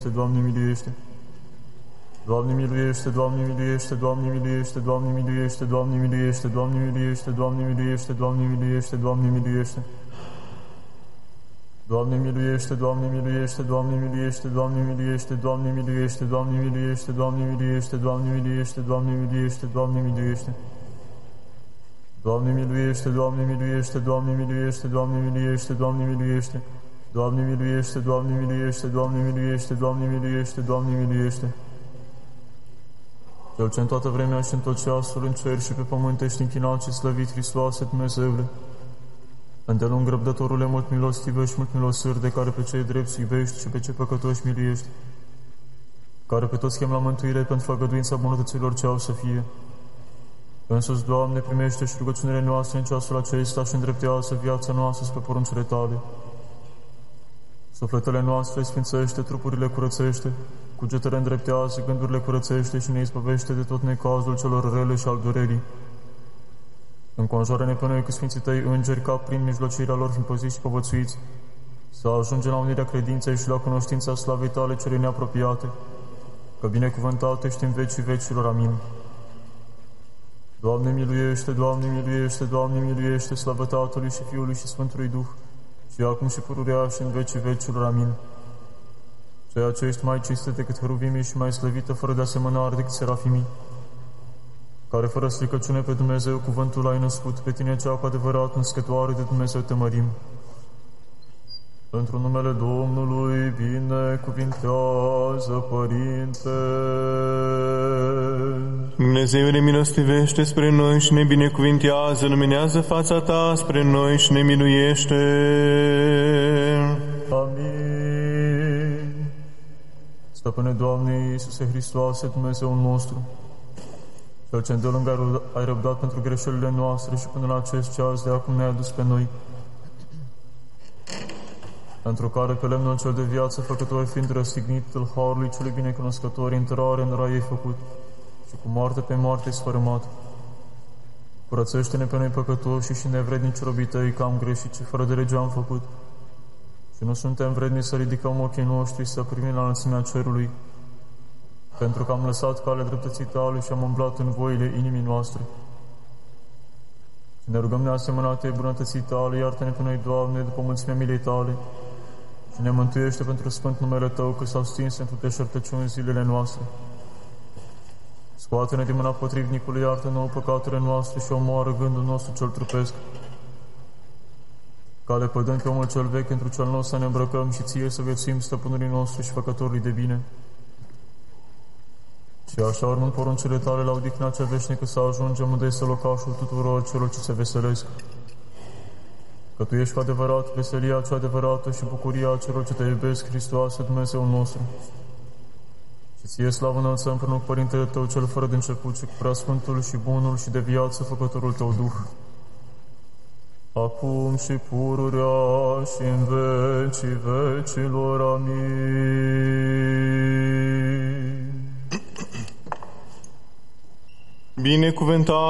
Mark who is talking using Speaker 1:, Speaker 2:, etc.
Speaker 1: Doamne miluiește! Doamne miluiește, Doamne miluiește, Doamne miluiește, Doamne miluiește, Doamne miluiește, Doamne miluiește, Doamne miluiește, Doamne miluiește, Doamne miluiește. Doamne miluiește, Doamne miluiește, Doamne miluiește, Doamne miluiește, Doamne miluiește, Doamne miluiește, Doamne miluiește, Doamne miluiește, Doamne miluiește, Doamne miluiește. Doamne miluiește, Doamne miluiește, Doamne miluiește, Doamne miluiește, Doamne miluiește. Doamne miluiește, Doamne miluiește, Doamne miluiește, Doamne miluiește, Doamne miluiește. Cel ce în toată vremea și în tot ceasul, în cer și pe pământ, ești închinat și slăvit, Hristoase, Dumnezeule. Îndelung răbdătorule, mult milostive și mult milosâr, de care pe cei drepți iubești și pe cei păcătoși miliești, care pe toți chem la mântuire pentru făgăduința bunătăților ce au să fie. Însuți, Doamne, primește și rugăciunile noastre în ceasul acesta și îndreptează viața noastră spre poruncile Tale. Sufletele noastre sfințește, trupurile curățește, cugetele îndreptează, gândurile curățește și ne izbăvește de tot necazul celor rele și al durerii. Înconjoară-ne pe noi cu Sfinții Tăi îngeri, ca prin mijlocirea lor fiind păziți și povățuiți, să ajungem la unirea credinței și la cunoștința slavei Tale cele neapropiate, că binecuvântat ești în vecii vecilor. Amin. Doamne miluiește, Doamne miluiește, Doamne miluiește, slavă Tatălui și Fiului și Sfântului Duh, și acum și pururea și în vecii vecilor. Amin. Ceea ce ești mai cinstită decât heruvimii și mai slăvită fără de asemănare decât serafimii, care fără stricăciune pe Dumnezeu cuvântul ai născut, pe Tine cea cu adevărat născătoare de Dumnezeu te mărim. Într-un numele Domnului binecuvintează, Părinte.
Speaker 2: Dumnezeule, milostivește spre noi și ne binecuvintează, luminează fața Ta spre noi și ne miluiește.
Speaker 1: Amin. Stăpâne, Doamne Iisuse Hristoase, Dumnezeul nostru, Cel ce îndelung ai răbdat pentru greșelile noastre și până la acest ceas de acum ne-ai adus pe noi, pentru care pe lemnul cel de viață făcător fiind răstignit, tâlharului celui binecunoscător, intrare în rai ai făcut și cu moarte pe moarte ai sfărâmat. Curățește-ne pe noi păcătoși și nevrednici robii Tăi, că am greșit și fără de lege am făcut și nu suntem vrednici să ridicăm ochii noștri să primim la înălțimea cerului, pentru că am lăsat calea dreptății Tale și am umblat în voile inimii noastre. Și ne rugăm neasemănate bunătății Tale, iartă-ne pe noi, Doamne, după mulțimea milei Tale, și ne mântuiește pentru sfânt numele Tău, că s-au stins într-o deșertăciuni zilele noastre. Scoate-ne din mâna potrivnicului, iartă nouă păcatele noastre și omoară gândul nostru cel trupesc, ca lepădând pe omul cel vechi, într-un cel nou să ne îmbrăcăm și Ție să viețuim stăpânului nostru și făcătorului de bine. Și așa, urmând poruncile Tale la odihna cea veșnică, să ajungem unde este locașul tuturor celor ce se veselesc. Că Tu ești cu adevărat veselia cea adevărată și bucuria celor ce Te iubesc, Hristoase, Dumnezeul nostru. Și Ție slavă înălțăm până cu Părintele Tău cel fără de început și cu preasfântul și bunul și de viață făcătorul Tău Duh, acum și pururea și în vecii vecilor. Amin.
Speaker 2: Binecuvântat